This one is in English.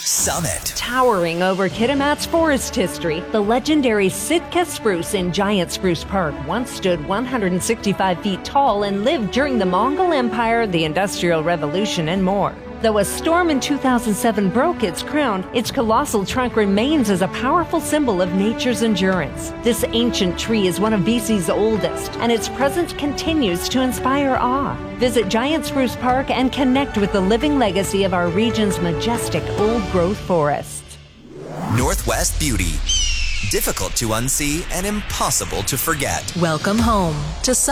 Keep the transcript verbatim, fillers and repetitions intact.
Summit. Towering over Kitimat's forest history, the legendary Sitka spruce in Giant Spruce Park once stood one hundred sixty-five feet tall and lived during the Mongol Empire, the Industrial Revolution, and more. Though a storm in two thousand seven broke its crown, its colossal trunk remains as a powerful symbol of nature's endurance. This ancient tree is one of B C's oldest, and its presence continues to inspire awe. Visit Giant Spruce Park and connect with the living legacy of our region's majestic old-growth forests. Northwest Beauty. Difficult to unsee and impossible to forget. Welcome home to